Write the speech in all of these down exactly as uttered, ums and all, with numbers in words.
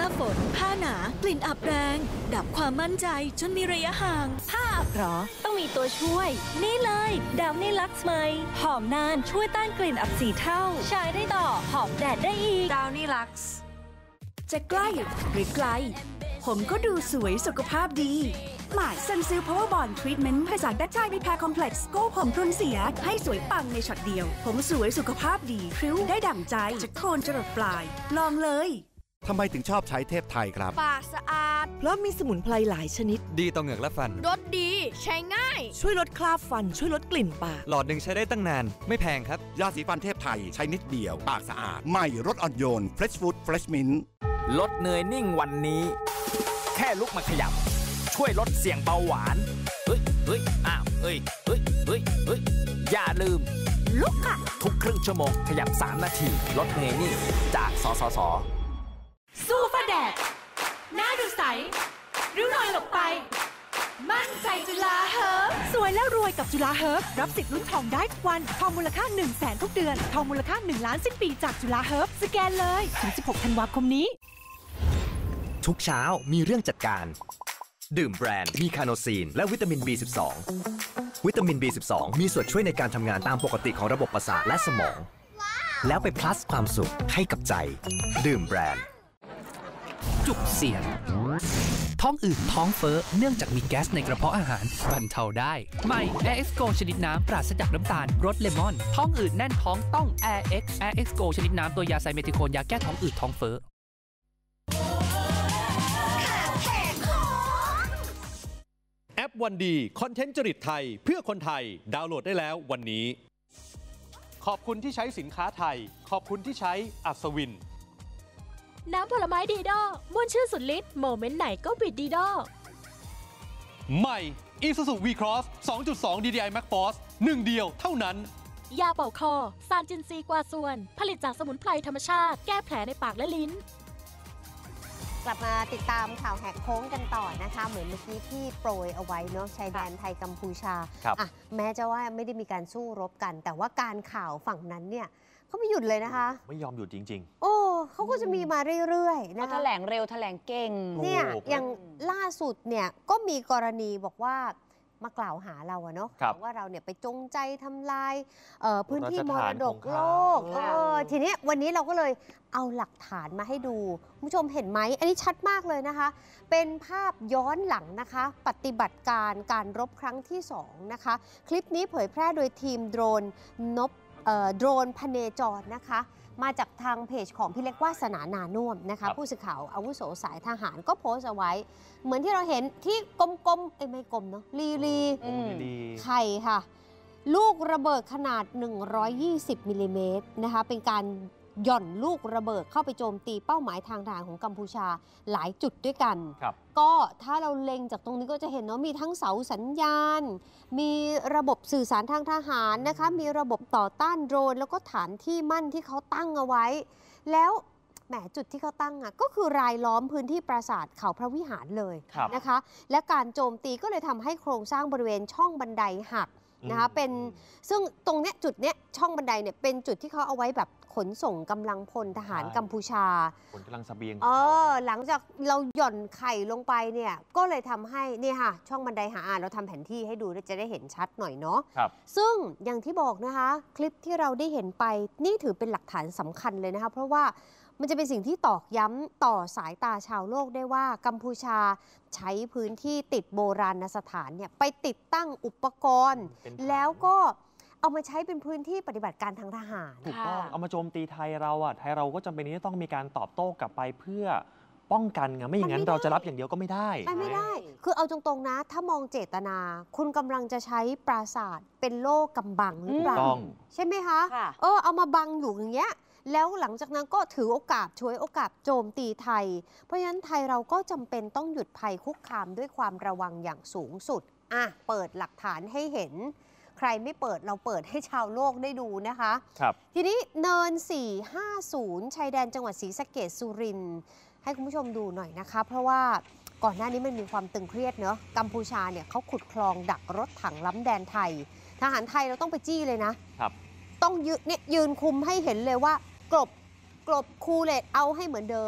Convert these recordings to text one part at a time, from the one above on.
าฝนผ้าหนากลิ่นอับแรงดับความมั่นใจจนมีระยะห่างผ้าอับหรอต้องมีตัวช่วยนี่เลยดาวนี่ลักซ์ไมหอมนานช่วยต้านกลิ่นอับสี่เท่าใช้ได้ต่อหอมแดดได้อีกดาวนี่ลักซ์จะใกล้หรือไกลผมก็ดูสวยสุขภาพดีหมายซันซิลพาวเวอร์บอนด์ทรีทเมนต์ผสานดัชชัยรีแพร์คอมเพล็กซ์โก้ผมพรุนเสียให้สวยปังในช็อตเดียวผมสวยสุขภาพดีพริ้วได้ดั่งใจจากโคนจรดปลายลองเลยทำไมถึงชอบใช้เทพไทยครับปากสะอาดเพราะมีสมุนไพรหลายชนิดดีต่อเหงือกและฟันรสดีใช้ง่ายช่วยลดคราบฟันช่วยลดกลิ่นปากหลอดหนึ่งใช้ได้ตั้งนานไม่แพงครับยาสีฟันเทพไทยใช้นิดเดียวปากสะอาดใหม่รสอ่อนโยน Fresh Food Fresh Mint ลดเนยนิ่งวันนี้แค่ลุกมาขยับช่วยลดเสี่ยงเบาหวานเฮ้ยเฮ้ยอ้าวเฮ้ยเฮ้ยเฮ้ยเฮ้ยอย่าลืมลุกค่ะทุกครึ่งชั่วโมงขยับสามนาทีลดเนยนิ่งจากสสส. สู้ฟ้าแดดหน้าดูใสริ้วรอยหลบไปมั่นใจจุฬาเฮิร์บสวยและรวยกับจุฬาเฮิร์บรับสิทธิ์ลุ้นทองได้ทุกวันทองมูลค่าหนึ่งแสนทุกเดือนทองมูลค่าหนึ่งล้านสิ้นปีจากจุฬาเฮิร์บสแกนเลยถึงสิบหกธันวาคมนี้ทุกเช้ามีเรื่องจัดการดื่มแบรนด์มีคาโนซีนและวิตามิน บี สิบสอง วิตามิน บี สิบสอง มีส่วนช่วยในการทำงานตามปกติของระบบประสาทและสมองแล้วไป plus ความสุขให้กับใจดื่มแบรนด์จุกเสียดท้องอืดท้องเฟ้อเนื่องจากมีแก๊สในกระเพาะอาหารบรรเทาได้ใหม่ แอร์ เอ็กซ์ โก ชนิดน้ำปราศจากน้ำตาลรสเลมอนท้องอืดแน่นท้องต้อง แอร์ เอ็กซ์ แอร์ เอ็กซ์ โก ชนิดน้ำตัวยาไซเมทิโคนยาแก้ท้องอืดท้องเฟ้อแอปวันดีคอนเทนต์จริตไทยเพื่อคนไทยดาวน์โหลดได้แล้ววันนี้ขอบคุณที่ใช้สินค้าไทยขอบคุณที่ใช้อัศวินน้ำผลไม้ดีดอม่วนชื่นสุดฤทธิ์โมเมนต์ไหนก็บิดดีดอใหม่ Isuzu V-Cross สองจุดสอง ดี ดี ไอ Max Force หนึ่งเดียวเท่านั้นยาเป่าคอซานจินซีกว่าส่วนผลิตจากสมุนไพรธรรมชาติแก้แผลในปากและลิ้นกลับมาติดตามข่าวแหกโค้งกันต่อนะคะเหมือนเมื่อกี้ที่โปรยเอาไว้เนาะชายแดนไทยกัมพูชาอ่ะแม้จะว่าไม่ได้มีการสู้รบกัน แต่ว่าการข่าวฝั่งนั้นเนี่ยเขาไม่หยุดเลยนะคะไม่ยอมหยุดจริงๆโอ้เขาก็จะมีมาเรื่อยๆนะคะแถลงเร็วแถลงเก่งเนี่ยอย่างล่าสุดเนี่ยก็มีกรณีบอกว่ามากล่าวหาเราอะเนาะว่าเราเนี่ยไปจงใจทำลายพื้นที่มรดกโลกทีนี้วันนี้เราก็เลยเอาหลักฐานมาให้ดูคุณผู้ชมเห็นไหมอันนี้ชัดมากเลยนะคะเป็นภาพย้อนหลังนะคะปฏิบัติการการรบครั้งที่สองนะคะคลิปนี้เผยแพร่โดยทีมโดรนนบโดรนพเนจรนะคะมาจากทางเพจของพี่เล็กวาสนานานุ่มนะคะผู้สื่อข่าวอาวุโสสายทหารก็โพสต์เอาไว้เหมือนที่เราเห็นที่กลมๆไอ้ไม่กลมเนาะลีลีไข่ค่ะลูกระเบิดขนาดหนึ่งร้อยยี่สิบมิลลิเมตรนะคะเป็นการหย่อนลูกระเบิดเข้าไปโจมตีเป้าหมายทางทหารของกัมพูชาหลายจุดด้วยกันก็ถ้าเราเล็งจากตรงนี้ก็จะเห็นว่ามีทั้งเสาสัญญาณมีระบบสื่อสารทางทหารนะคะมีระบบต่อต้านโดรนแล้วก็ฐานที่มั่นที่เขาตั้งเอาไว้แล้วแหมจุดที่เขาตั้งอ่ะก็คือรายล้อมพื้นที่ปราสาทเขาพระวิหารเลยนะคะและการโจมตีก็เลยทำให้โครงสร้างบริเวณช่องบันไดหักนะคะเป็นซึ่งตรงเนี้ยจุดเนี้ยช่องบันไดเนี่ยเป็นจุดที่เขาเอาไว้แบบขนส่งกำลังพลทหารกัมพูชาขนกำลังเสบียงเออหลังจากเราหย่อนไข่ลงไปเนี่ยก็เลยทำให้เนี่ยค่ะช่องบันไดหาอ่านเราทำแผนที่ให้ดูจะได้เห็นชัดหน่อยเนาะซึ่งอย่างที่บอกนะคะคลิปที่เราได้เห็นไปนี่ถือเป็นหลักฐานสำคัญเลยนะคะเพราะว่ามันจะเป็นสิ่งที่ตอกย้ำต่อสายตาชาวโลกได้ว่ากัมพูชาใช้พื้นที่ติดโบราณสถานเนี่ยไปติดตั้งอุปกรณ์แล้วก็เอามาใช้เป็นพื้นที่ปฏิบัติการทางทหารถูกต้องเอามาโจมตีไทยเราอ่ะไทยเราก็จำเป็นที่จะต้องมีการตอบโต้กลับไปเพื่อป้องกันไงไม่อย่างนั้นเราจะรับอย่างเดียวก็ไม่ได้ไม่ได้คือเอาตรงๆนะถ้ามองเจตนาคุณกำลังจะใช้ปราสาทเป็นโล่กำบังหรือเปล่าใช่ไหมคะเออเอามาบังอยู่อย่างเงี้ยแล้วหลังจากนั้นก็ถือโอกาสช่วยโอกาสโจมตีไทยเพราะฉะนั้นไทยเราก็จำเป็นต้องหยุดภัยคุกคามด้วยความระวังอย่างสูงสุดอ่ะเปิดหลักฐานให้เห็นใครไม่เปิดเราเปิดให้ชาวโลกได้ดูนะคะครับทีนี้เนินสี่ห้าศูนย์ชายแดนจังหวัดศรีสะเกษสุรินทร์ให้คุณผู้ชมดูหน่อยนะคะเพราะว่าก่อนหน้านี้มันมีความตึงเครียดเนอะกัมพูชาเนี่ยเขาขุดคลองดักรถถังล้ำแดนไทยทหารไทยเราต้องไปจี้เลยนะครับต้องยืนเนี่ยยืนคุมให้เห็นเลยว่ากลบกลบคูเลตเอาให้เหมือนเดิม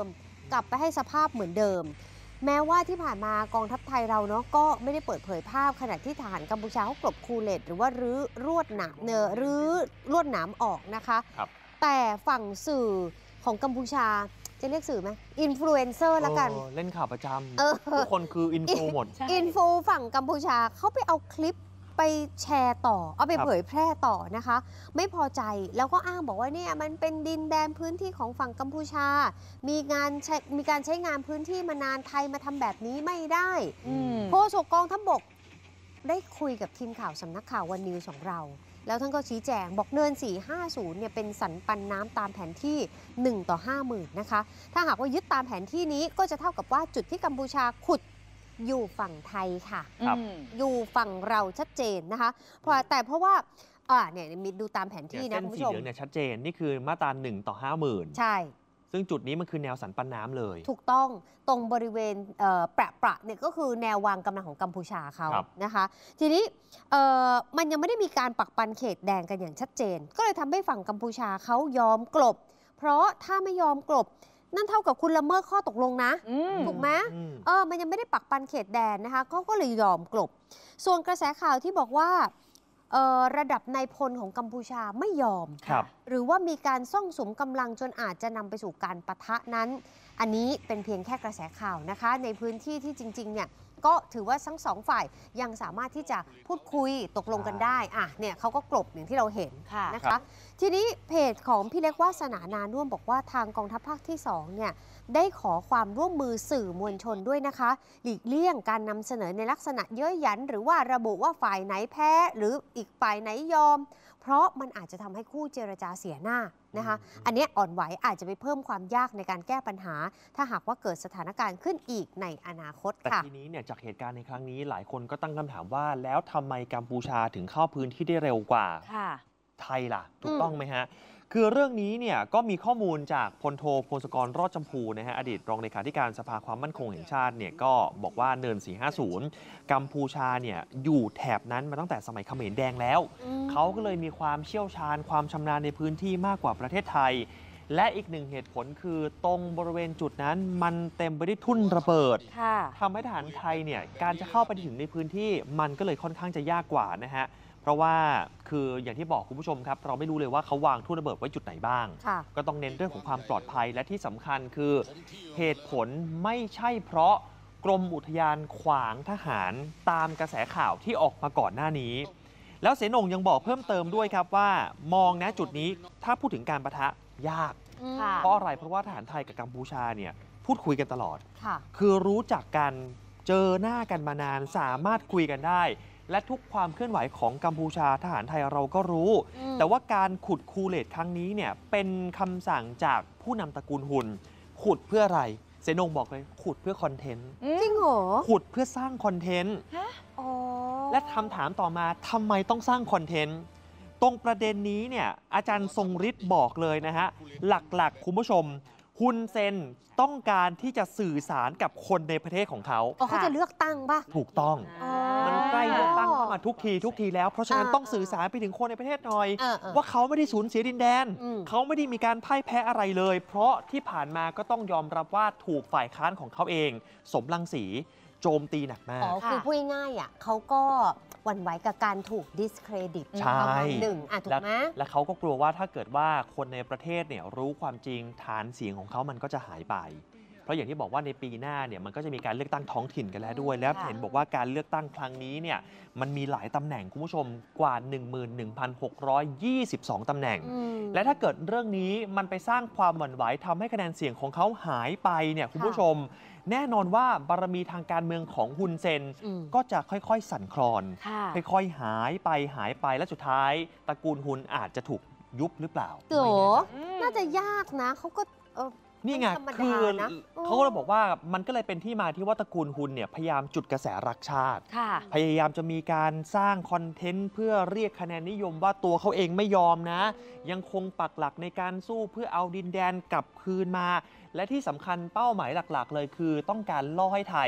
กลับไปให้สภาพเหมือนเดิม แม้ว่าที่ผ่านมากองทัพไทยเราเนาะก็ไม่ได้เปิดเผยภาพขณะที่ทหารกัมพูชาเขากลบคูเลตหรือว่ารื้อรวดหนามเนอรื้อลวดหนามออกนะคะแต่ฝั่งสื่อของกัมพูชาจะเรียกสื่อไหมอินฟลูเอนเซอร์ละกันเล่นข่าวประจำทุกคนคืออินฟูหมดอินฟูฝั่งกัมพูชาเขาไปเอาคลิปไปแชร์ต่อเอาไปเผยแพร่ต่อนะคะไม่พอใจแล้วก็อ้างบอกว่าเนี่ยมันเป็นดินแดนพื้นที่ของฝั่งกัมพูชามีงานใช้มีการใช้งานพื้นที่มานานไทยมาทำแบบนี้ไม่ได้โฆษกกองทัพบกได้คุยกับทีมข่าวสำนักข่าววันนิวส์ของเราแล้วท่านก็ชี้แจงบอกเนินสี่ห้าศูนย์เนี่ยเป็นสันปันน้ำตามแผนที่หนึ่งต่อห้าหมื่นนะคะถ้าหากว่ายึดตามแผนที่นี้ก็จะเท่ากับว่าจุดที่กัมพูชาขุดอยู่ฝั่งไทยค่ะอยู่ฝั่งเราชัดเจนนะคะเพราะแต่เพราะว่าอ่าเนี่ยมีดูตามแผนที่นะคุณผู้ชมเส้นสีเหลืองเนี่ยชัดเจนนี่คือมาตราหนึ่งต่อห้าหมื่นใช่ซึ่งจุดนี้มันคือแนวสันปันน้ำเลยถูกต้องตรงบริเวณประประเนี่ยก็คือแนววางกำลังของกัมพูชาเขานะคะทีนี้มันยังไม่ได้มีการปักปันเขตแดงกันอย่างชัดเจนก็เลยทำให้ฝั่งกัมพูชาเขายอมกลบเพราะถ้าไม่ยอมกลบนั่นเท่ากับคุณละเมิดข้อตกลงนะถูกไหมเออมันยังไม่ได้ปักปันเขตแดนนะคะเขาก็เลยยอมกลบส่วนกระแสข่าวที่บอกว่าระดับนายพลของกัมพูชาไม่ยอมหรือว่ามีการซ่องสุมกำลังจนอาจจะนำไปสู่การปะทะนั้นอันนี้เป็นเพียงแค่กระแสข่าวนะคะในพื้นที่ที่จริงๆเนี่ยก็ถือว่าทั้งสองฝ่ายยังสามารถที่จะพูดคุยตกลงกันได้อ่ะเนี่ยเขาก็กลบอย่างที่เราเห็นนะคะทีนี้เพจของพี่เล็กวาสนานานุ่มบอกว่าทางกองทัพภาคที่สองเนี่ยได้ขอความร่วมมือสื่อมวลชนด้วยนะคะหลีกเลี่ยงการนำเสนอในลักษณะเย้ยหยันหรือว่าระบุว่าฝ่ายไหนแพ้หรืออีกฝ่ายไหนยอมเพราะมันอาจจะทำให้คู่เจรจาเสียหน้านะคะอันนี้อ่อนไหวอาจจะไปเพิ่มความยากในการแก้ปัญหาถ้าหากว่าเกิดสถานการณ์ขึ้นอีกในอนาคตค่ะแต่ทีนี้เนี่ยจากเหตุการณ์ในครั้งนี้หลายคนก็ตั้งคำถามว่าแล้วทำไมกัมพูชาถึงเข้าพื้นที่ได้เร็วกว่าไทยล่ะถูกต้องไหมฮะคือเรื่องนี้เนี่ยก็มีข้อมูลจากพลโทพงศกรรอดชมพูนะฮะอดีตรองเลขาธิการสภาความมั่นคงแห่งชาติเนี่ยก็บอกว่าเนินสี่ห้าศูนย์กัมพูชาเนี่ยอยู่แถบนั้นมาตั้งแต่สมัยเขมรแดงแล้วเขาก็เลยมีความเชี่ยวชาญความชำนาญในพื้นที่มากกว่าประเทศไทยและอีกหนึ่งเหตุผลคือตรงบริเวณจุดนั้นมันเต็มไปด้วยทุ่นระเบิดทำให้ทหารไทยเนี่ยการจะเข้าไปถึงในพื้นที่มันก็เลยค่อนข้างจะยากกว่านะฮะเพราะว่าคืออย่างที่บอกคุณผู้ชมครับเราไม่รู้เลยว่าเขาวางทุ่นระเบิดไว้จุดไหนบ้างก็ต้องเน้นเรื่องของความปลอดภัยและที่สำคัญคือเหตุผลไม่ใช่เพราะกรมอุทยานขวางทหารตามกระแสข่าวที่ออกมาก่อนหน้านี้แล้วเสนงยังบอกเพิ่มเติมด้วยครับว่ามองนะจุดนี้ถ้าพูดถึงการปะทะยากเพราะอะไรเพราะว่าทหารไทยกับกัมพูชาเนี่ยพูดคุยกันตลอดคือรู้จักกันเจอหน้ากันมานานสามารถคุยกันได้และทุกความเคลื่อนไหวของกัมพูชาทหารไทยเราก็รู้แต่ว่าการขุดคูเลตครั้งนี้เนี่ยเป็นคำสั่งจากผู้นำตระกูลหุนขุดเพื่ออะไรเสนงบอกเลยขุดเพื่อคอนเทนต์จริงเหรอขุดเพื่อสร้างคอนเทนต์และคำถามต่อมาทำไมต้องสร้างคอนเทนต์ตรงประเด็นนี้เนี่ยอาจารย์ทรงฤทธิ์บอกเลยนะฮะหลักๆคุณผู้ชมฮุนเซนต้องการที่จะสื่อสารกับคนในประเทศของเขาเขาจะเลือกตั้งป่ะถูกต้องมันใกล้เลือกตั้งเข้ามาทุกทีทุกทีแล้วเพราะฉะนั้นต้องสื่อสารไปถึงคนในประเทศหน่อยว่าเขาไม่ได้สูญเสียดินแดนเขาไม่ได้มีการพ่ายแพ้อะไรเลยเพราะที่ผ่านมาก็ต้องยอมรับว่าถูกฝ่ายค้านของเขาเองสมรังสีโจมตีหนักมากอ๋อคือพูดง่ายๆอ่ะเขาก็หวั่นไหวกับการถูกดิสเครดิตประมาณหนึ่งอ่ะถูกไหมและเขาก็กลัวว่าถ้าเกิดว่าคนในประเทศเนี่ยรู้ความจริงฐานเสียงของเขามันก็จะหายไปเพราะอย่างที่บอกว่าในปีหน้าเนี่ยมันก็จะมีการเลือกตั้งท้องถิ่นกันแล้วด้วยแล้วเห็นบอกว่าการเลือกตั้งครั้งนี้เนี่ยมันมีหลายตำแหน่งคุณผู้ชมกว่า หนึ่งหมื่นหนึ่งพันหกร้อยยี่สิบสอง ตำแหน่งและถ้าเกิดเรื่องนี้มันไปสร้างความหวั่นไหวทำให้คะแนนเสียงของเขาหายไปเนี่ยคุณผู้ชมแน่นอนว่าบารมีทางการเมืองของฮุนเซนก็จะค่อยๆสั่นคลอนค่อยๆหายไปหายไปและสุดท้ายตระกูลฮุนอาจจะถูกยุบหรือเปล่าโหน่าจะยากนะเขาก็นี่ไงคือเขาก็เลยบอกว่ามันก็เลยเป็นที่มาที่ว่าตระกูลฮุนเนี่ยพยายามจุดกระแสรักชาติพยายามจะมีการสร้างคอนเทนต์เพื่อเรียกคะแนนนิยมว่าตัวเขาเองไม่ยอมนะยังคงปักหลักในการสู้เพื่อเอาดินแดนกลับคืนมาและที่สำคัญเป้าหมายหลักๆเลยคือต้องการล่อให้ไทย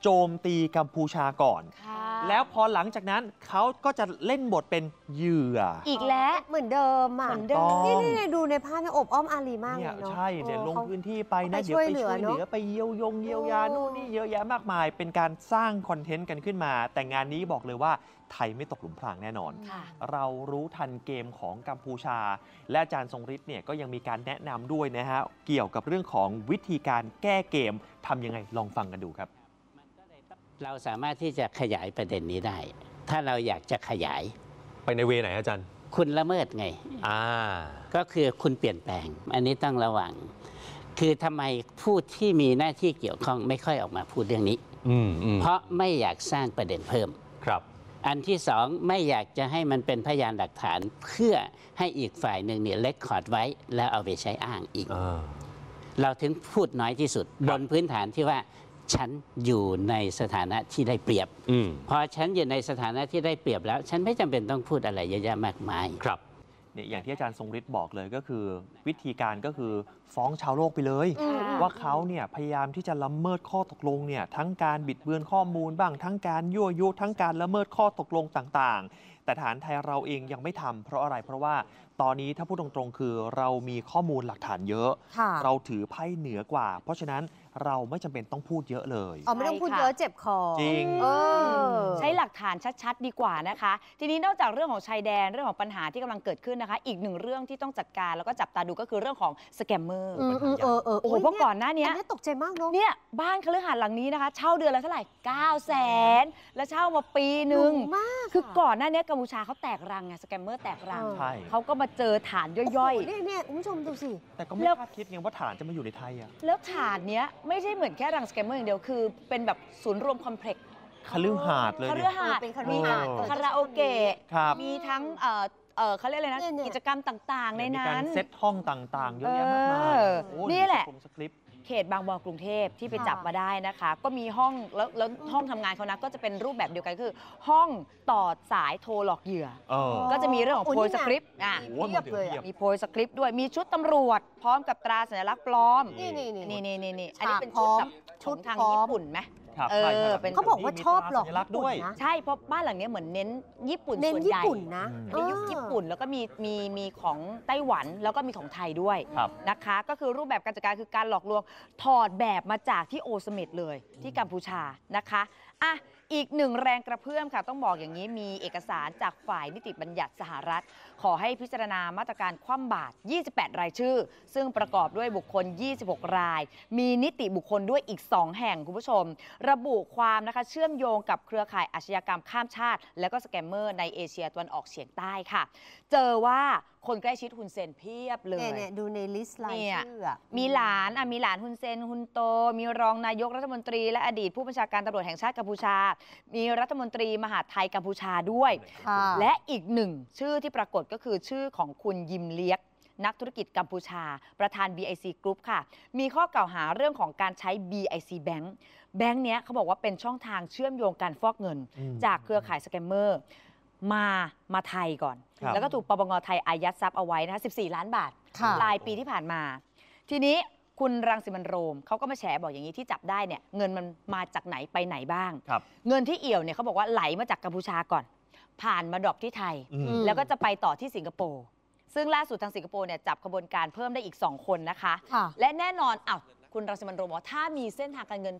โจมตีกัมพูชาก่อนแล้วพอหลังจากนั้นเขาก็จะเล่นบทเป็นเหยื่ออีกแล้วเหมือนเดิมอ่ะเหมือนเดิมนี่นี่ดูในภาพเนี่ยอบอ้อมอารีมากเลยเนาะใช่เดี๋ยวลงพื้นที่ไปนะเดี๋ยวไปช่วยเหลือไปเยียวยงเยียวยานู่นนี่เยอะแยะมากมายเป็นการสร้างคอนเทนต์กันขึ้นมาแต่งานนี้บอกเลยว่าไทยไม่ตกหลุมพรางแน่นอนเรารู้ทันเกมของกัมพูชาและอาจารย์ทรงฤทธิ์เนี่ยก็ยังมีการแนะนำด้วยนะฮะเกี่ยวกับเรื่องของวิธีการแก้เกมทำยังไงลองฟังกันดูครับเราสามารถที่จะขยายประเด็นนี้ได้ถ้าเราอยากจะขยายไปในเวไหนอาจารย์คุณละเมิดไงอ่าก็คือคุณเปลี่ยนแปลงอันนี้ต้องระวังคือทำไมผู้ที่มีหน้าที่เกี่ยวข้องไม่ค่อยออกมาพูดเรื่องนี้เพราะไม่อยากสร้างประเด็นเพิ่มครับอันที่สองไม่อยากจะให้มันเป็นพยานหลักฐานเพื่อให้อีกฝ่ายหนึ่งเนี่ยเล็กคอร์ดไว้แล้วเอาไปใช้อ้างอีกเราถึงพูดน้อยที่สุดบนพื้นฐานที่ว่าฉันอยู่ในสถานะที่ได้เปรียบพอฉันอยู่ในสถานะที่ได้เปรียบแล้วฉันไม่จำเป็นต้องพูดอะไรเยอะแยะมากมายครับเนี่ยอย่างที่อาจารย์ทรงฤทธิ์บอกเลยก็คือวิธีการก็คือฟ้องชาวโลกไปเลยว่าเขาเนี่ยพยายามที่จะละเมิดข้อตกลงเนี่ยทั้งการบิดเบือนข้อมูลบ้างทั้งการยั่วยุทั้งการละเมิดข้อตกลงต่างๆแต่ฐานไทยเราเองยังไม่ทำเพราะอะไรเพราะว่าตอนนี้ถ้าพูดตรงๆคือเรามีข้อมูลหลักฐานเยอะเราถือไพ่เหนือกว่าเพราะฉะนั้นเราไม่จำเป็นต้องพูดเยอะเลยอ๋อไม่ต้องพูดเยอะเจ็บคอจริงใช้หลักฐานชัดๆดีกว่านะคะทีนี้นอกจากเรื่องของชายแดนเรื่องของปัญหาที่กำลังเกิดขึ้นนะคะอีกหนึ่งเรื่องที่ต้องจัดการแล้วก็จับตาดูก็คือเรื่องของสแกมเมอร์เออเออโอ้โหเพราะก่อนหน้านี้อันนี้ตกใจมากเนาะเนี่ยบ้านคฤหาสน์หลังนี้นะคะเช่าเดือนละเท่าไหร่เก้าแสนแล้วเช่ามาปีหนึ่งคือก่อนหน้านี้กัมพูชาเขาแตกรังไงสแกมเมอร์แตกรังเขาก็มาเจอฐานย่อยๆนี่เนี่ยคุณผู้ชมดูสิแต่ก็ไม่คาดคิดไงว่าฐานจะมาอยู่ในไทยอ่ะแล้วฐานเนี้ยไม่ใช่เหมือนแค่รังสแกมเมอร์อย่างเดียวคือเป็นแบบศูนย์รวมคอมเพล็กซ์คฤหาสน์เลยคฤหาสน์เป็นคฤหาสน์คาราโอเกะมีทั้งเอ่อเออเขาเรียกอะไรนะกิจกรรมต่างๆในนั้นมีการเซตห้องต่างๆเยอะแยะมากมายนี่แหละเขตบางบอนกรุงเทพที่ไปจับมาได้นะคะก็มีห้องแล้วแล้วห้องทำงานเขานะก็จะเป็นรูปแบบเดียวกันคือห้องต่อสายโทรหลอกเหยื่อก็จะมีเรื่องของโพยสคริปต์อ่ะมีโพยสคริปต์ด้วยมีชุดตำรวจพร้อมกับตราสัญลักษณ์ปลอมนี่นี่นี่นี่นี่อันนี้เป็นชุดแบบชุดทางญี่ปุ่นไหมเออเขาบอกว่าชอบหลอกด้วยใช่เพราะบ้านหลังนี้เหมือนเน้นญี่ปุ่นส่วนใหญ่นะเน้นญี่ปุ่นแล้วก็มีมีมีของไต้หวันแล้วก็มีของไทยด้วยนะคะก็คือรูปแบบการจัดการคือการหลอกลวงถอดแบบมาจากที่โอสเมดเลยที่กัมพูชานะคะอ่ะอีกหนึ่งแรงกระเพื่อมค่ะต้องบอกอย่างนี้มีเอกสารจากฝ่ายนิติบัญญัติสหรัฐขอให้พิจารณามาตรการคว่ำบาตรยี่สิบแปดรายชื่อซึ่งประกอบด้วยบุคคลยี่สิบหกรายมีนิติบุคคลด้วยอีกสองแห่งคุณผู้ชมระบุความนะคะเชื่อมโยงกับเครือข่ายอาชญากรรมข้ามชาติและก็สแกมเมอร์ในเอเชียตะวันออกเฉียงใต้ค่ะเจอว่าคนใกล้ชิดฮุนเซนเพียบเลยเนี่ยดูในลิสต์รายชื่อมีหลานอ่ะมีหลานฮุนเซนฮุนโตมีรองนายกรัฐมนตรีและอดีตผู้บัญชาการตำรวจแห่งชาติกัมพูชามีรัฐมนตรีมหาดไทยกัมพูชาด้วยและอีกหนึ่งชื่อที่ปรากฏก็คือชื่อของคุณยิมเลียกนักธุรกิจกัมพูชาประธาน บี ไอ ซี Group ค่ะมีข้อกล่าวหาเรื่องของการใช้ บี ไอ ซี Bank แบงค์เนี้ยเขาบอกว่าเป็นช่องทางเชื่อมโยงการฟอกเงินจากเครือข่ายสแกมเมอร์มามาไทยก่อนแล้วก็ถูกปปงไทยอายัดทรัพย์เอาไว้นะคะสิบสี่ล้านบาทปลายปีที่ผ่านมาทีนี้คุณรังสิมันต์โรมเขาก็มาแฉบอกอย่างนี้ที่จับได้เนี่ยเงินมันมาจากไหนไปไหนบ้างเงินที่เอี่ยวเนี่ยเขาบอกว่าไหลมาจากกัมพูชาก่อนผ่านมาดรอปที่ไทยแล้วก็จะไปต่อที่สิงคโปร์ซึ่งล่าสุดทางสิงคโปร์เนี่ยจับขบวนการเพิ่มได้อีกสองคนนะคะและแน่นอนอ้าวคุณรังสิมันต์โรมบอกถ้ามีเส้นทางการเงิน